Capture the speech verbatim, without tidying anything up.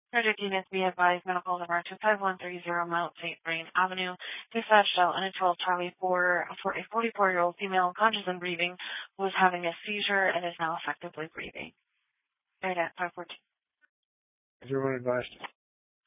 Project units be advised, medical number two five one three zero Mount Saint Vrain Avenue, dispatched out in a twelve Charlie for, for a forty-four-year-old female conscious and breathing who was having a seizure and is now effectively breathing. Right at five fourteen. Everyone advised.